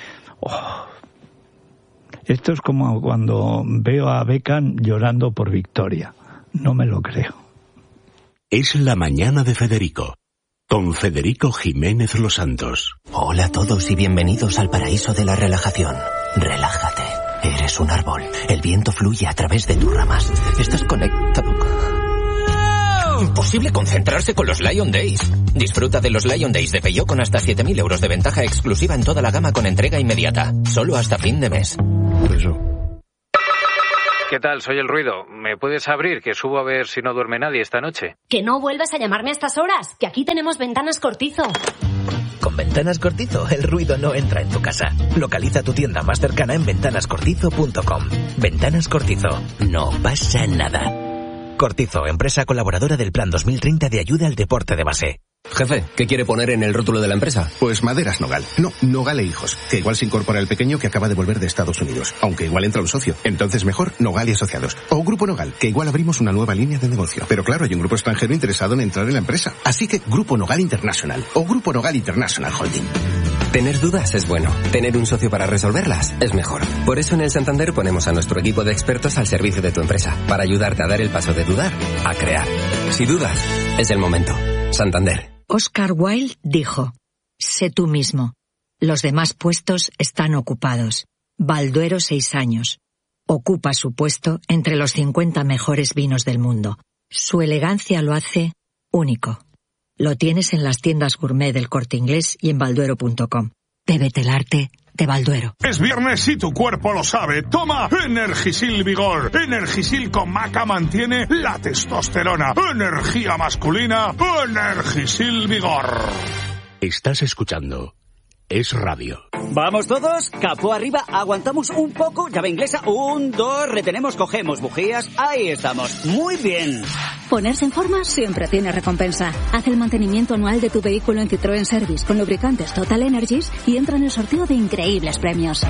Esto es como cuando veo a Beckham llorando por Victoria. No me lo creo. Es la mañana de Federico, con Federico Jiménez Los Santos. Hola a todos y bienvenidos al paraíso de la relajación. Relájate. Eres un árbol. El viento fluye a través de tus ramas. Estás conectado. Imposible concentrarse con los Lion Days. Disfruta de los Lion Days de Peugeot con hasta 7.000 euros de ventaja exclusiva en toda la gama con entrega inmediata. Solo hasta fin de mes. ¿Qué tal? Soy El Ruido. ¿Me puedes abrir? Que subo a ver si no duerme nadie esta noche. Que no vuelvas a llamarme a estas horas, que aquí tenemos Ventanas Cortizo. Con Ventanas Cortizo, el ruido no entra en tu casa. Localiza tu tienda más cercana en ventanascortizo.com. Ventanas Cortizo. No pasa nada. Cortizo, empresa colaboradora del Plan 2030 de ayuda al deporte de base. Jefe, ¿qué quiere poner en el rótulo de la empresa? Pues Maderas Nogal. No, Nogal e Hijos. Que igual se incorpora el pequeño que acaba de volver de Estados Unidos. Aunque igual entra un socio. Entonces mejor Nogal y Asociados. O Grupo Nogal, que igual abrimos una nueva línea de negocio. Pero claro, hay un grupo extranjero interesado en entrar en la empresa. Así que Grupo Nogal International. O Grupo Nogal International Holding. Tener dudas es bueno. Tener un socio para resolverlas es mejor. Por eso en el Santander ponemos a nuestro equipo de expertos al servicio de tu empresa. Para ayudarte a dar el paso de dudar a crear. Si dudas, es el momento. Santander. Oscar Wilde dijo: sé tú mismo. Los demás puestos están ocupados. Balduero 6 años. Ocupa su puesto entre los 50 mejores vinos del mundo. Su elegancia lo hace único. Lo tienes en las tiendas gourmet del Corte Inglés y en balduero.com. Bébete el arte de Balduero. Es viernes y tu cuerpo lo sabe. Toma Energisil Vigor. Energisil con maca mantiene la testosterona. Energía masculina. Energisil Vigor. Estás escuchando Es Radio. Vamos todos, capó arriba, aguantamos un poco, llave inglesa, 1, 2, retenemos, cogemos bujías, ahí estamos, muy bien. Ponerse en forma siempre tiene recompensa. Haz el mantenimiento anual de tu vehículo en Citroën Service con lubricantes Total Energies y entra en el sorteo de increíbles premios.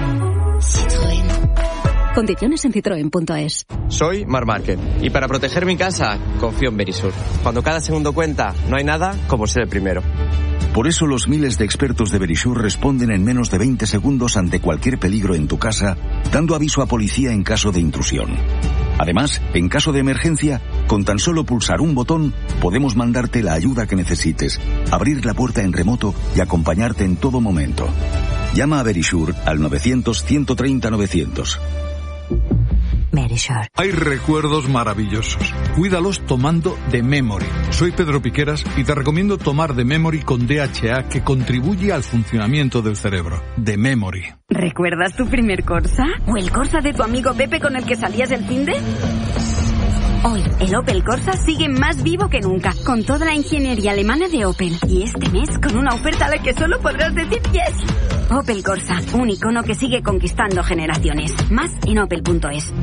Citroën. Condiciones en citroen.es. Soy Mar Márquez y para proteger mi casa confío en Verisur. Cuando cada segundo cuenta, no hay nada como ser el primero. Por eso los miles de expertos de Verisur responden en menos de 20 segundos ante cualquier peligro en tu casa, dando aviso a policía en caso de intrusión. Además, en caso de emergencia, con tan solo pulsar un botón, podemos mandarte la ayuda que necesites, abrir la puerta en remoto y acompañarte en todo momento. Llama a Verisur al 900-130-900. Verisur. Hay recuerdos maravillosos. Cuídalos tomando The Memory. Soy Pedro Piqueras y te recomiendo tomar The Memory con DHA, que contribuye al funcionamiento del cerebro. The Memory. ¿Recuerdas tu primer Corsa? ¿O el Corsa de tu amigo Pepe con el que salías del finde? Hoy, el Opel Corsa sigue más vivo que nunca, con toda la ingeniería alemana de Opel. Y este mes, con una oferta a la que solo podrás decir yes. Opel Corsa, un icono que sigue conquistando generaciones. Más en opel.es.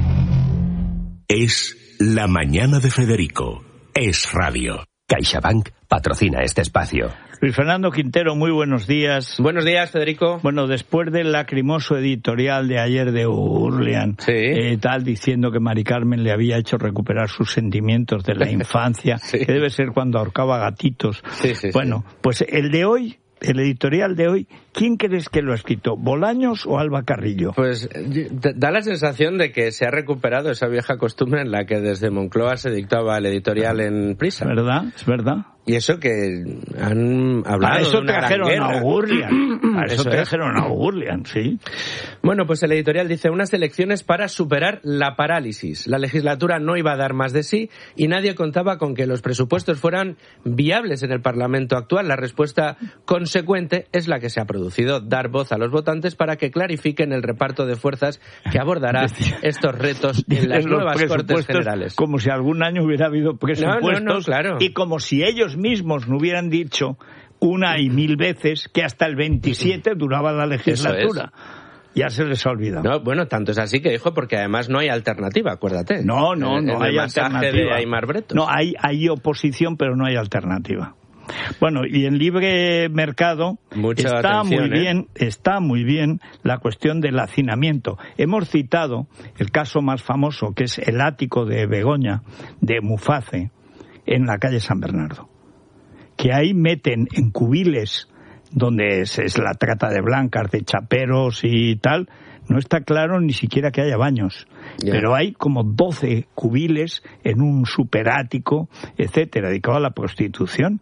Es La Mañana de Federico. Es Radio. CaixaBank patrocina este espacio. Luis Fernando Quintero, muy buenos días. Buenos días, Federico. Bueno, después del lacrimoso editorial de ayer de Urlian, tal, diciendo que Mari Carmen le había hecho recuperar sus sentimientos de la infancia, que debe ser cuando ahorcaba gatitos. Bueno, pues el de hoy, el editorial de hoy, ¿quién crees que lo ha escrito? ¿Bolaños o Alba Carrillo? Pues da la sensación de que se ha recuperado esa vieja costumbre en la que desde Moncloa se dictaba el editorial en prisa. ¿Verdad? Es verdad. Y eso que han hablado eso de una trajeron gran guerra. a Urlian. Eso trajeron a Urlian, sí. Bueno, pues el editorial dice: unas elecciones para superar la parálisis. La legislatura no iba a dar más de sí y nadie contaba con que los presupuestos fueran viables en el Parlamento actual. La respuesta consecuente es la que se ha producido: dar voz a los votantes para que clarifiquen el reparto de fuerzas que abordará estos retos en las nuevas Cortes Generales. Como si algún año hubiera habido presupuestos no, claro. Y como si ellos mismos no hubieran dicho una y mil veces que hasta el 27 duraba la legislatura. Ya se les ha olvidado. No, bueno, tanto es así que dijo, porque además no hay alternativa, acuérdate. No hay alternativa. De Aimar Bretos. No, hay oposición, pero no hay alternativa. Bueno, y en libre mercado está muy bien la cuestión del hacinamiento. Hemos citado el caso más famoso, que es el ático de Begoña, de Muface, en la calle San Bernardo, que ahí meten en cubiles donde es la trata de blancas, de chaperos y tal. No está claro ni siquiera que haya baños, pero hay como 12 cubiles en un superático, etcétera, dedicado a la prostitución.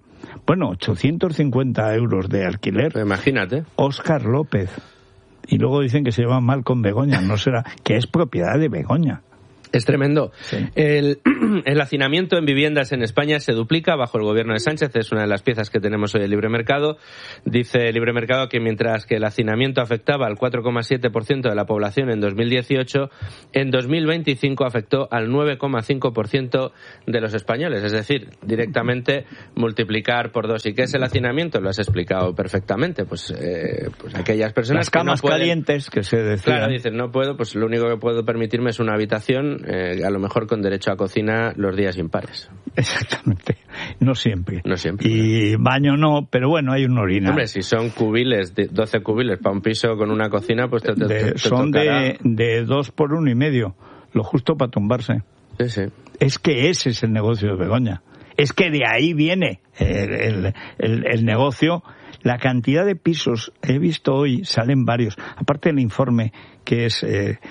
Bueno, 850 euros de alquiler. Imagínate. Óscar López. Y luego dicen que se llama Malcom Begoña, no será, que es propiedad de Begoña. Es tremendo. Sí. El hacinamiento en viviendas en España se duplica bajo el gobierno de Sánchez. Es una de las piezas que tenemos hoy en Libre Mercado. Dice Libre Mercado que mientras que el hacinamiento afectaba al 4,7% de la población en 2018, en 2025 afectó al 9,5% de los españoles. Es decir, directamente multiplicar por 2. ¿Y qué es el hacinamiento? Lo has explicado perfectamente. Pues aquellas personas las camas que no pueden, calientes que se decían. Claro, dicen, no puedo, pues lo único que puedo permitirme es una habitación, a lo mejor con derecho a cocina los días impares. Exactamente. No siempre. No siempre. Y baño no, pero bueno, hay un orinal. Hombre, si son cubiles, 12 cubiles para un piso con una cocina, pues te son tocará. de 2 por 1,5, lo justo para tumbarse. Sí, sí. Es que ese es el negocio de Begoña. Es que de ahí viene el negocio. La cantidad de pisos, he visto hoy, salen varios. Aparte del informe, que es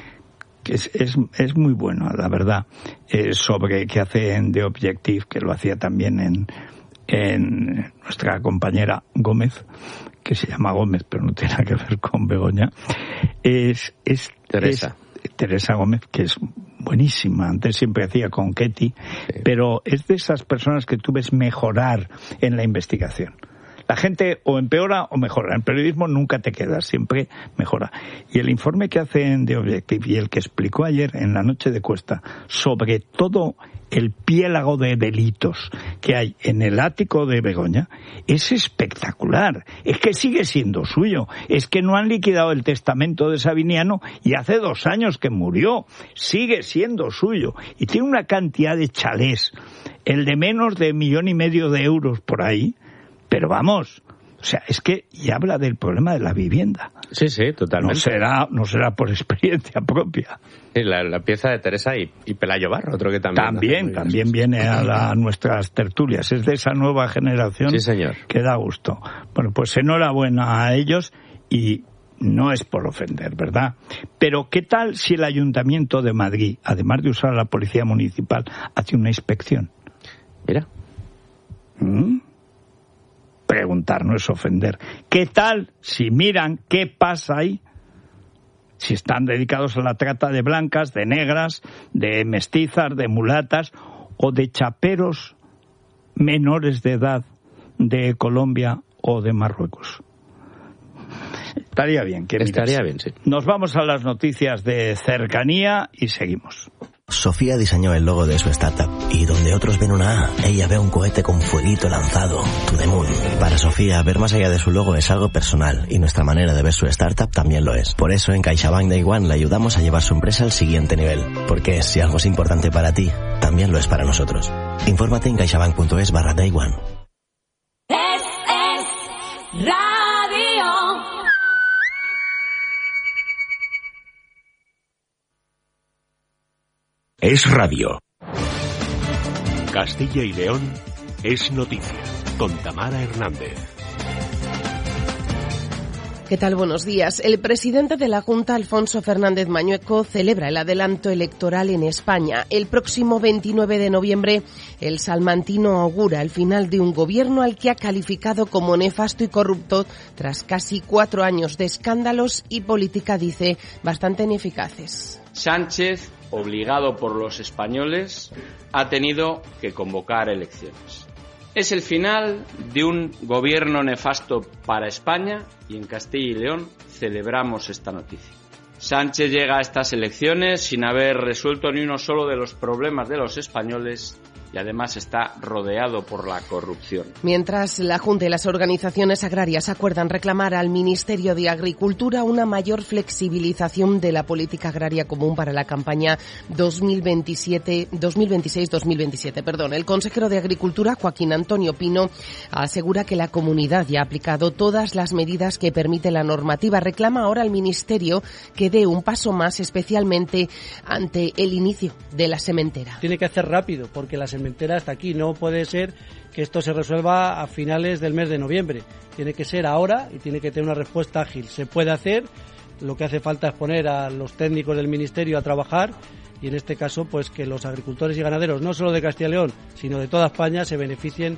muy bueno, la verdad, sobre que hace en The Objective, que lo hacía también en nuestra compañera Gómez, que se llama Gómez, pero no tiene nada que ver con Begoña, es Teresa Gómez, que es buenísima. Antes siempre hacía con Ketty, sí. Pero es de esas personas que tú ves mejorar en la investigación. La gente o empeora o mejora. En periodismo nunca te quedas, siempre mejora. Y el informe que hace en The Objective y el que explicó ayer en la noche de Cuesta sobre todo el piélago de delitos que hay en el ático de Begoña es espectacular. Es que sigue siendo suyo. Es que no han liquidado el testamento de Sabiniano y hace 2 años que murió. Sigue siendo suyo. Y tiene una cantidad de chalés. El de menos de 1,5 millones de euros por ahí. Pero vamos, o sea, es que y habla del problema de la vivienda. Sí, sí, totalmente. No será por experiencia propia. Sí, la pieza de Teresa y Pelayo Barro, otro que también viene a nuestras tertulias. Es de esa nueva generación. Sí, señor. Que da gusto. Bueno, pues enhorabuena a ellos y no es por ofender, ¿verdad? Pero ¿qué tal si el Ayuntamiento de Madrid, además de usar a la Policía Municipal, hace una inspección? Mira. Preguntar no es ofender. ¿Qué tal si miran qué pasa ahí? Si están dedicados a la trata de blancas, de negras, de mestizas, de mulatas o de chaperos menores de edad de Colombia o de Marruecos. Estaría bien que mires. Estaría bien, sí. Nos vamos a las noticias de cercanía y seguimos. Sofía diseñó el logo de su startup y donde otros ven una A, ella ve un cohete con fueguito lanzado, to the moon. Para Sofía, ver más allá de su logo es algo personal y nuestra manera de ver su startup también lo es. Por eso en CaixaBank Day One le ayudamos a llevar su empresa al siguiente nivel. Porque si algo es importante para ti, también lo es para nosotros. Infórmate en caixabank.es/Day One. Es Radio. Es radio. Castilla y León es noticia, con Tamara Hernández. ¿Qué tal? Buenos días. El presidente de la Junta, Alfonso Fernández Mañueco, celebra el adelanto electoral en España. El próximo 29 de noviembre, el salmantino augura el final de un gobierno al que ha calificado como nefasto y corrupto tras casi 4 años de escándalos y política, dice, bastante ineficaces. Sánchez, obligado por los españoles, ha tenido que convocar elecciones. Es el final de un gobierno nefasto para España y en Castilla y León celebramos esta noticia. Sánchez llega a estas elecciones sin haber resuelto ni uno solo de los problemas de los españoles y además está rodeado por la corrupción. Mientras la Junta y las organizaciones agrarias acuerdan reclamar al Ministerio de Agricultura una mayor flexibilización de la política agraria común para la campaña 2026-2027. El consejero de Agricultura, Joaquín Antonio Pino, asegura que la comunidad ya ha aplicado todas las medidas que permite la normativa. Reclama ahora al Ministerio que dé un paso más, especialmente ante el inicio de la sementera. Tiene que hacer rápido porque la sementera está aquí. No puede ser que esto se resuelva a finales del mes de noviembre. Tiene que ser ahora y tiene que tener una respuesta ágil. Se puede hacer. Lo que hace falta es poner a los técnicos del Ministerio a trabajar y en este caso pues que los agricultores y ganaderos, no solo de Castilla y León, sino de toda España, se beneficien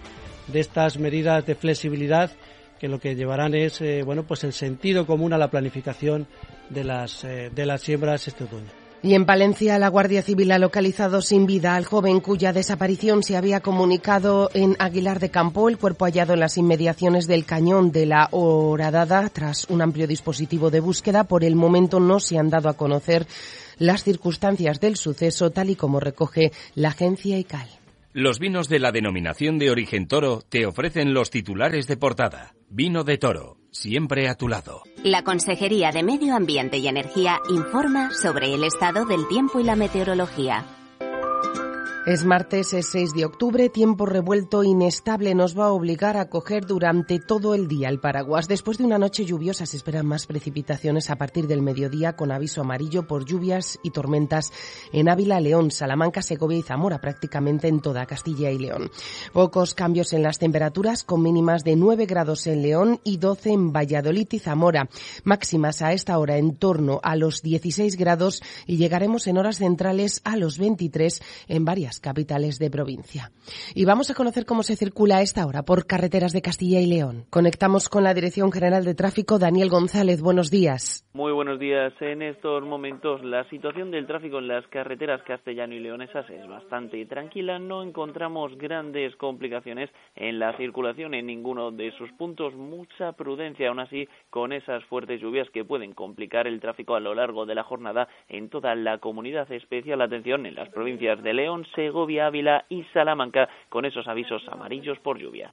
de estas medidas de flexibilidad que lo que llevarán es pues el sentido común a la planificación de las siembras este otoño. Y en Palencia, la Guardia Civil ha localizado sin vida al joven cuya desaparición se había comunicado en Aguilar de Campo. El cuerpo hallado en las inmediaciones del Cañón de la Horadada tras un amplio dispositivo de búsqueda. Por el momento no se han dado a conocer las circunstancias del suceso, tal y como recoge la agencia ICAL. Los vinos de la denominación de origen Toro te ofrecen los titulares de portada. Vino de Toro, siempre a tu lado. La Consejería de Medio Ambiente y Energía informa sobre el estado del tiempo y la meteorología. Es martes, es 6 de octubre, tiempo revuelto inestable nos va a obligar a coger durante todo el día el paraguas. Después de una noche lluviosa se esperan más precipitaciones a partir del mediodía con aviso amarillo por lluvias y tormentas en Ávila, León, Salamanca, Segovia y Zamora, prácticamente en toda Castilla y León. Pocos cambios en las temperaturas con mínimas de 9 grados en León y 12 en Valladolid y Zamora. Máximas a esta hora en torno a los 16 grados y llegaremos en horas centrales a los 23 en varias capitales de provincia. Y vamos a conocer cómo se circula a esta hora por carreteras de Castilla y León. Conectamos con la Dirección General de Tráfico. Daniel González, buenos días. Muy buenos días. En estos momentos la situación del tráfico en las carreteras castellano y leonesas es bastante tranquila. No encontramos grandes complicaciones en la circulación en ninguno de sus puntos. Mucha prudencia aún así con esas fuertes lluvias que pueden complicar el tráfico a lo largo de la jornada en toda la comunidad. Especial atención en las provincias de León, Segovia, Ávila y Salamanca con esos avisos amarillos por lluvia.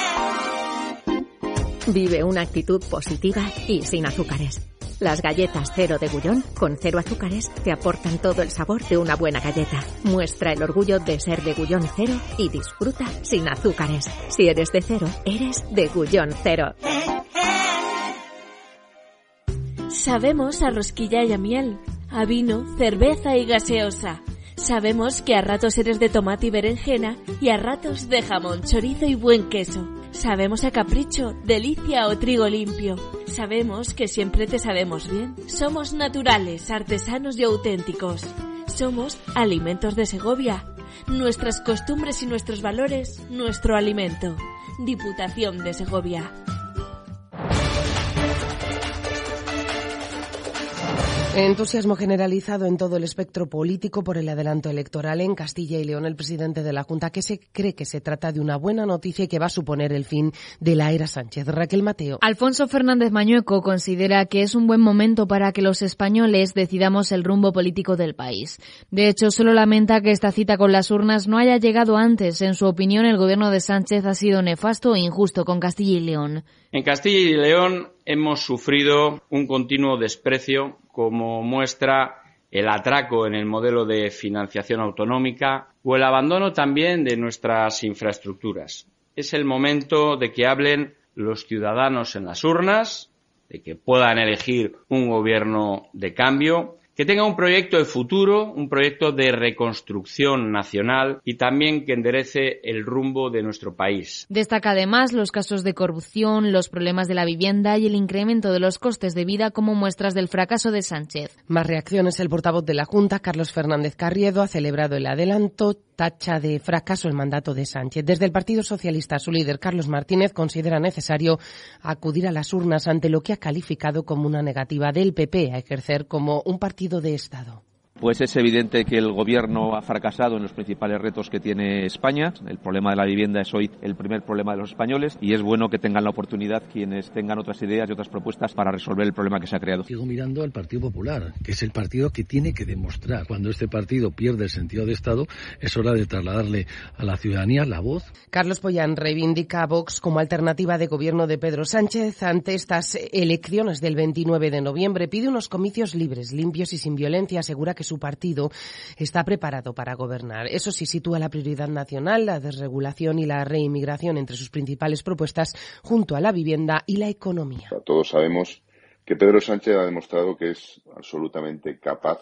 Vive una actitud positiva y sin azúcares. Las galletas Cero de Gullón, con 0 azúcares, te aportan todo el sabor de una buena galleta. Muestra el orgullo de ser de Gullón Cero y disfruta sin azúcares. Si eres de Cero, eres de Gullón Cero. Sabemos a rosquilla y a miel, a vino, cerveza y gaseosa. Sabemos que a ratos eres de tomate y berenjena y a ratos de jamón, chorizo y buen queso. Sabemos a capricho, delicia o trigo limpio. Sabemos que siempre te sabemos bien. Somos naturales, artesanos y auténticos. Somos Alimentos de Segovia. Nuestras costumbres y nuestros valores, nuestro alimento. Diputación de Segovia. Entusiasmo generalizado en todo el espectro político por el adelanto electoral en Castilla y León. El presidente de la Junta que se cree que se trata de una buena noticia y que va a suponer el fin de la era Sánchez. Raquel Mateo. Alfonso Fernández Mañueco considera que es un buen momento para que los españoles decidamos el rumbo político del país. De hecho, solo lamenta que esta cita con las urnas no haya llegado antes. En su opinión, el gobierno de Sánchez ha sido nefasto e injusto con Castilla y León. En Castilla y León hemos sufrido un continuo desprecio, como muestra el atraco en el modelo de financiación autonómica o el abandono también de nuestras infraestructuras. Es el momento de que hablen los ciudadanos en las urnas, de que puedan elegir un gobierno de cambio, que tenga un proyecto de futuro, un proyecto de reconstrucción nacional y también que enderece el rumbo de nuestro país. Destaca además los casos de corrupción, los problemas de la vivienda y el incremento de los costes de vida como muestras del fracaso de Sánchez. Más reacciones. El portavoz de la Junta, Carlos Fernández Carriedo, ha celebrado el adelanto, tacha de fracaso el mandato de Sánchez. Desde el Partido Socialista, su líder, Carlos Martínez, considera necesario acudir a las urnas ante lo que ha calificado como una negativa del PP a ejercer como un partido de Estado. Pues es evidente que el Gobierno ha fracasado en los principales retos que tiene España. El problema de la vivienda es hoy el primer problema de los españoles y es bueno que tengan la oportunidad quienes tengan otras ideas y otras propuestas para resolver el problema que se ha creado. Sigo mirando al Partido Popular, que es el partido que tiene que demostrar. Cuando este partido pierde el sentido de Estado, es hora de trasladarle a la ciudadanía la voz. Carlos Pollán reivindica a Vox como alternativa de gobierno de Pedro Sánchez ante estas elecciones del 29 de noviembre. Pide unos comicios libres, limpios y sin violencia. Asegura que su partido está preparado para gobernar. Eso sí, sitúa la prioridad nacional, la desregulación y la reinmigración entre sus principales propuestas, junto a la vivienda y la economía. Todos sabemos que Pedro Sánchez ha demostrado que es absolutamente capaz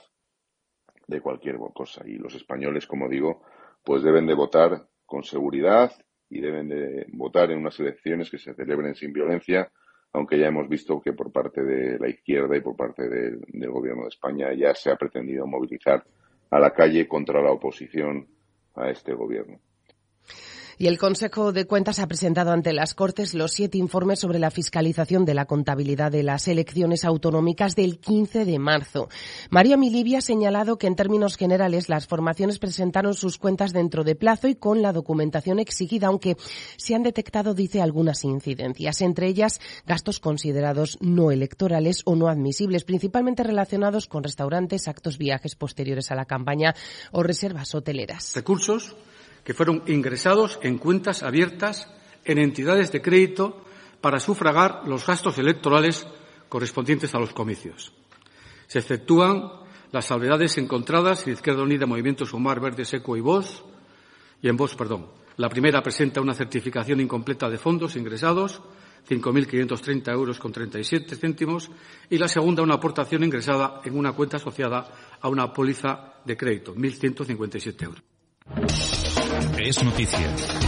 de cualquier cosa y los españoles, como digo, pues deben de votar con seguridad y deben de votar en unas elecciones que se celebren sin violencia, aunque ya hemos visto que por parte de la izquierda y por parte del Gobierno de España ya se ha pretendido movilizar a la calle contra la oposición a este Gobierno. Y el Consejo de Cuentas ha presentado ante las Cortes los 7 informes sobre la fiscalización de la contabilidad de las elecciones autonómicas del 15 de marzo. Mario Milibia ha señalado que en términos generales las formaciones presentaron sus cuentas dentro de plazo y con la documentación exigida, aunque se han detectado, dice, algunas incidencias, entre ellas gastos considerados no electorales o no admisibles, principalmente relacionados con restaurantes, actos, viajes posteriores a la campaña o reservas hoteleras. Recursos que fueron ingresados en cuentas abiertas en entidades de crédito para sufragar los gastos electorales correspondientes a los comicios. Se efectúan las salvedades encontradas en Izquierda Unida, Movimiento Sumar, Verde, Seco y Vox. La primera presenta una certificación incompleta de fondos ingresados, 5.530 euros con 37 céntimos, y la segunda una aportación ingresada en una cuenta asociada a una póliza de crédito, 1.157 euros. Es noticia.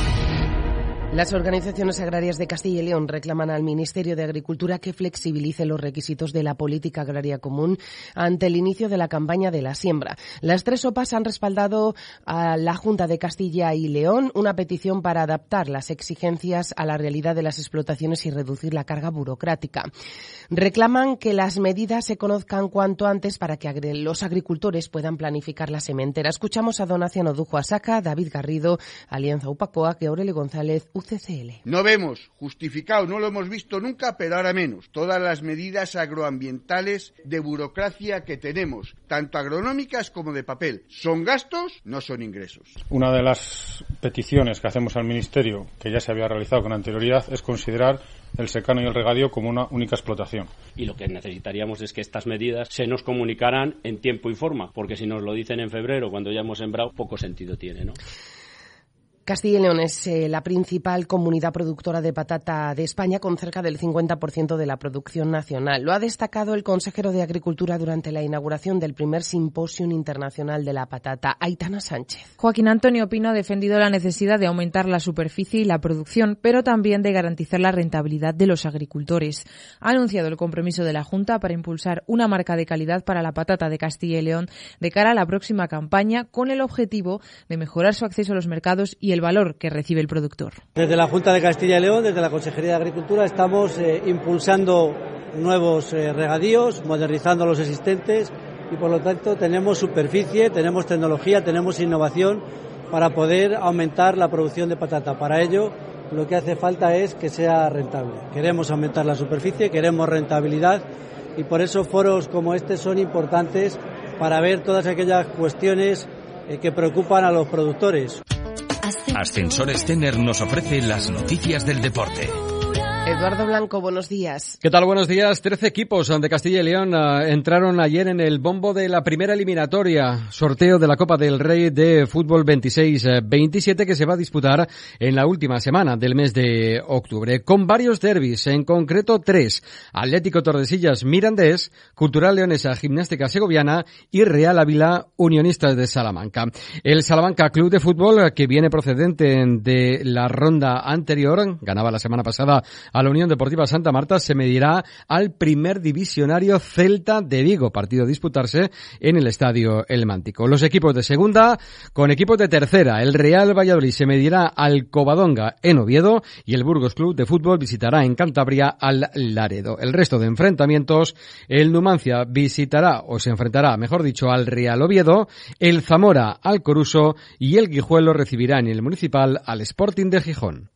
Las organizaciones agrarias de Castilla y León reclaman al Ministerio de Agricultura que flexibilice los requisitos de la política agraria común ante el inicio de la campaña de la siembra. Las 3 OPAs han respaldado a la Junta de Castilla y León una petición para adaptar las exigencias a la realidad de las explotaciones y reducir la carga burocrática. Reclaman que las medidas se conozcan cuanto antes para que los agricultores puedan planificar la sementera. Escuchamos a Donaciano Dujo Asaca, David Garrido, Alianza Upacoa, y Aurelio González, UCCL. No vemos justificado, no lo hemos visto nunca, pero ahora menos, todas las medidas agroambientales de burocracia que tenemos, tanto agronómicas como de papel. Son gastos, no son ingresos. Una de las peticiones que hacemos al Ministerio, que ya se había realizado con anterioridad, es considerar el secano y el regadío como una única explotación. Y lo que necesitaríamos es que estas medidas se nos comunicaran en tiempo y forma, porque si nos lo dicen en febrero, cuando ya hemos sembrado, poco sentido tiene, ¿no? Castilla y León es la principal comunidad productora de patata de España, con cerca del 50% de la producción nacional. Lo ha destacado el consejero de Agricultura durante la inauguración del primer Simposium Internacional de la Patata, Aitana Sánchez. Joaquín Antonio Pino ha defendido la necesidad de aumentar la superficie y la producción, pero también de garantizar la rentabilidad de los agricultores. Ha anunciado el compromiso de la Junta para impulsar una marca de calidad para la patata de Castilla y León de cara a la próxima campaña, con el objetivo de mejorar su acceso a los mercados y el valor que recibe el productor. Desde la Junta de Castilla y León, desde la Consejería de Agricultura, estamos impulsando nuevos regadíos, modernizando los existentes y, por lo tanto, tenemos superficie, tenemos tecnología, tenemos innovación para poder aumentar la producción de patata. Para ello, lo que hace falta es que sea rentable. Queremos aumentar la superficie, queremos rentabilidad, y por eso foros como este son importantes para ver todas aquellas cuestiones que preocupan a los productores. Ascensores Tener nos ofrece las noticias del deporte. Eduardo Blanco, buenos días. ¿Qué tal? Buenos días. 13 equipos de Castilla y León entraron ayer en el bombo de la primera eliminatoria, sorteo de la Copa del Rey de Fútbol 26-27, que se va a disputar en la última semana del mes de octubre, con varios derbis, en concreto 3, Atlético Tordesillas Mirandés, Cultural Leonesa Gimnástica Segoviana y Real Ávila Unionistas de Salamanca. El Salamanca Club de Fútbol, que viene procedente de la ronda anterior, ganaba la semana pasada a la Unión Deportiva Santa Marta, se medirá al primer divisionario Celta de Vigo, partido a disputarse en el Estadio El Mántico. Los equipos de segunda con equipos de tercera. El Real Valladolid se medirá al Covadonga en Oviedo y el Burgos Club de Fútbol visitará en Cantabria al Laredo. El resto de enfrentamientos, el Numancia visitará, o se enfrentará, mejor dicho, al Real Oviedo, el Zamora al Coruso y el Guijuelo recibirá en el Municipal al Sporting de Gijón.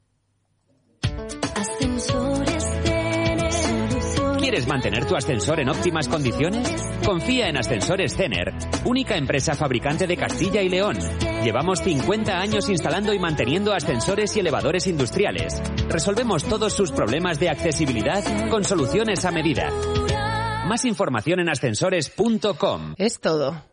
¿Quieres mantener tu ascensor en óptimas condiciones? Confía en Ascensores Zener, única empresa fabricante de Castilla y León. Llevamos 50 años instalando y manteniendo ascensores y elevadores industriales. Resolvemos todos sus problemas de accesibilidad con soluciones a medida. Más información en ascensores.com. Es todo.